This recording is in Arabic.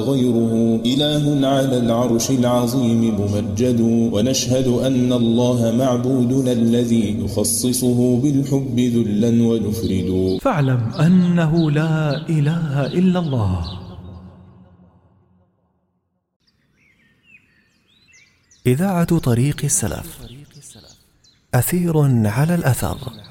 غيره إله على العرش العظيم ممجد ونشهد أن الله معبودنا الذي نخصصه بالحب ذلا ونفرد فاعلم أنه لا إله إلا الله. إذاعة طريق السلف، أثير على الأثر.